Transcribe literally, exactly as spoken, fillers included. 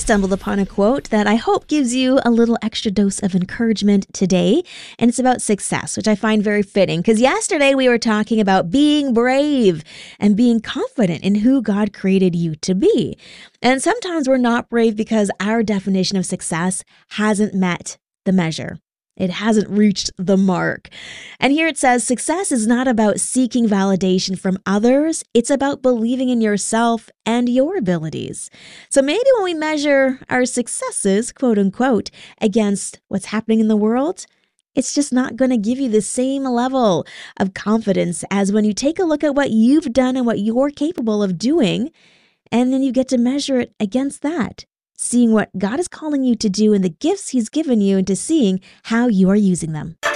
stumbled upon a quote that I hope gives you a little extra dose of encouragement today. And it's about success, which I find very fitting because yesterday we were talking about being brave and being confident in who God created you to be. And sometimes we're not brave because our definition of success hasn't met the measure. It hasn't reached the mark. And here it says, success is not about seeking validation from others. It's about believing in yourself and your abilities. So maybe when we measure our successes, quote unquote, against what's happening in the world, it's just not going to give you the same level of confidence as when you take a look at what you've done and what you're capable of doing, and then you get to measure it against that, seeing what God is calling you to do and the gifts He's given you and to seeing how you are using them.